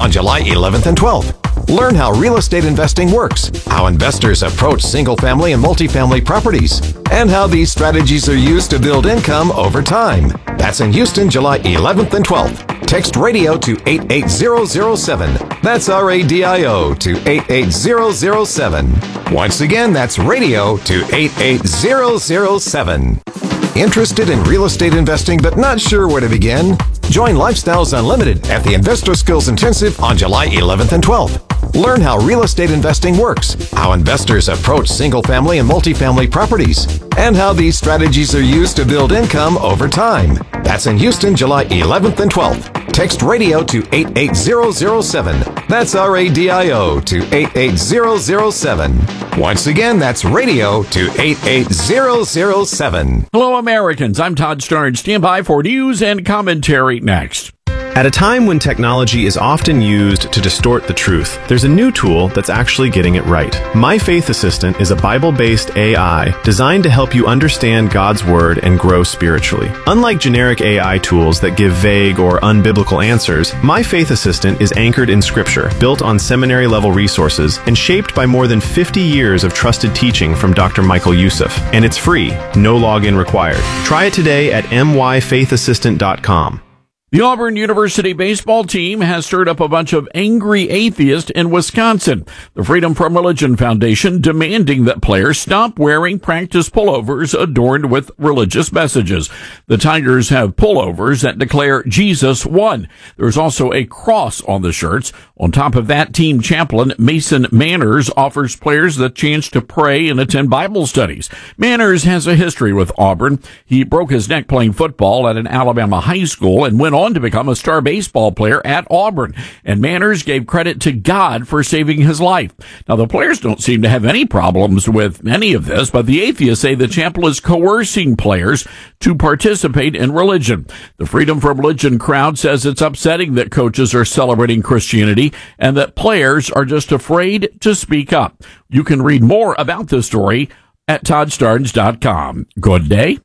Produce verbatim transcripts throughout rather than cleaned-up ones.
on July eleventh and twelfth. Learn how real estate investing works, how investors approach single-family and multifamily properties, and how these strategies are used to build income over time. That's in Houston, July eleventh and twelfth. Text radio to eight eight zero zero seven. That's R A D I O to eight eight zero zero seven. Once again, that's radio to eight eight zero zero seven. Interested in real estate investing but not sure where to begin? Join Lifestyles Unlimited at the Investor Skills Intensive on July eleventh and twelfth. Learn how real estate investing works, how investors approach single-family and multifamily properties, and how these strategies are used to build income over time. That's in Houston, July eleventh and twelfth. Text radio to eight eight zero zero seven. That's R A D I O to eight eight zero zero seven. Once again, that's radio to eight eight zero zero seven. Hello, Americans. I'm Todd Starnes. Stand by for news and commentary next. At a time when technology is often used to distort the truth, there's a new tool that's actually getting it right. My Faith Assistant is a Bible-based A I designed to help you understand God's Word and grow spiritually. Unlike generic A I tools that give vague or unbiblical answers, My Faith Assistant is anchored in Scripture, built on seminary-level resources, and shaped by more than fifty years of trusted teaching from Doctor Michael Youssef. And it's free, no login required. Try it today at m y faith assistant dot com. The Auburn University baseball team has stirred up a bunch of angry atheists in Wisconsin. The Freedom from Religion Foundation demanding that players stop wearing practice pullovers adorned with religious messages. The Tigers have pullovers that declare Jesus won. There's also a cross on the shirts. On top of that, team chaplain Mason Manners offers players the chance to pray and attend Bible studies. Manners has a history with Auburn. He broke his neck playing football at an Alabama high school and went on to become a star baseball player at Auburn. And Manners gave credit to God for saving his life. Now, the players don't seem to have any problems with any of this, but the atheists say the chaplain is coercing players to participate in religion. The Freedom from Religion crowd says it's upsetting that coaches are celebrating Christianity and that players are just afraid to speak up. You can read more about this story at todd starnes dot com. Good day.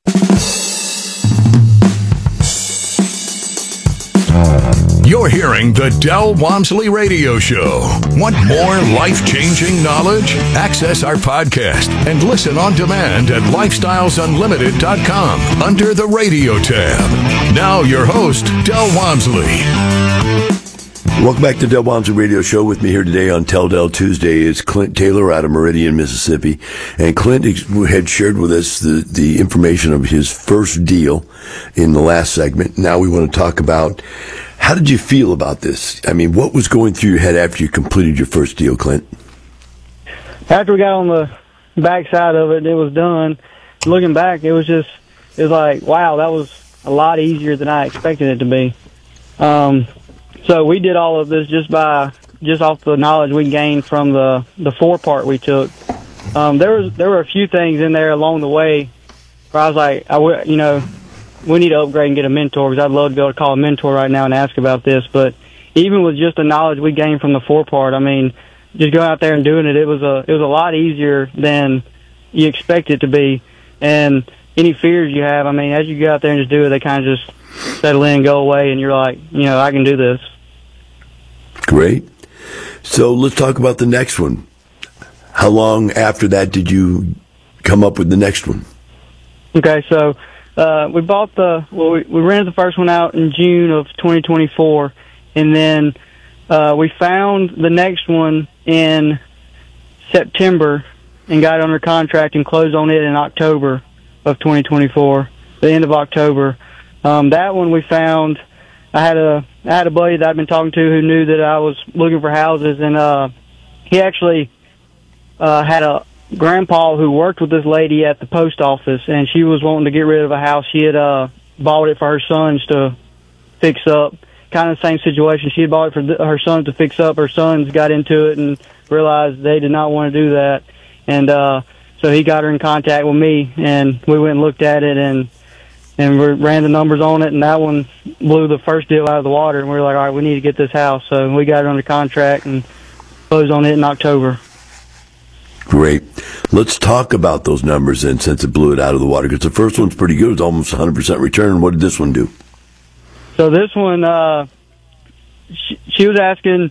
You're hearing the Del Walmsley Radio Show. Want more life-changing knowledge? Access our podcast and listen on demand at lifestyles unlimited dot com under the radio tab. Now your host, Del Walmsley. Welcome back to Del Walmsley Radio Show. With me here today on Tell Del Tuesday is Clint Taylor out of Meridian, Mississippi. And Clint had shared with us the, the information of his first deal in the last segment. Now we want to talk about, how did you feel about this? I mean, what was going through your head after you completed your first deal, Clint? After we got on the backside of it and it was done, looking back, it was just, it was like, wow, that was a lot easier than I expected it to be. Um, So we did all of this just by just off the knowledge we gained from the the four part we took. Um, there was there were a few things in there along the way where I was like, I w- you know, we need to upgrade and get a mentor, because I'd love to be able to call a mentor right now and ask about this. But even with just the knowledge we gained from the four part, I mean, just going out there and doing it, it was a it was a lot easier than you expect it to be. And any fears you have, I mean, as you go out there and just do it, they kind of just settle in and go away, and you're like, you know, I can do this. Great. So let's talk about the next one. How long after that did you come up with the next one? Okay, so uh, we bought the, well, we, we rented the first one out in June of twenty twenty-four, and then uh, we found the next one in September and got under contract and closed on it in October of twenty twenty-four, the end of October. Um, that one we found, I had a I had a buddy that I'd been talking to who knew that I was looking for houses, and uh, he actually uh, had a grandpa who worked with this lady at the post office, and she was wanting to get rid of a house. She had uh, bought it for her sons to fix up. Kind of the same situation. She had bought it for th- her sons to fix up. Her sons got into it and realized they did not want to do that, and uh, so he got her in contact with me, and we went and looked at it, and and we ran the numbers on it, and that one blew the first deal out of the water, and we were like, all right, we need to get this house. So we got it under contract and closed on it in October. Great. Let's talk about those numbers then, since it blew it out of the water, because the first one's pretty good. It's almost one hundred percent return. What did this one do? So this one, uh, she, she was asking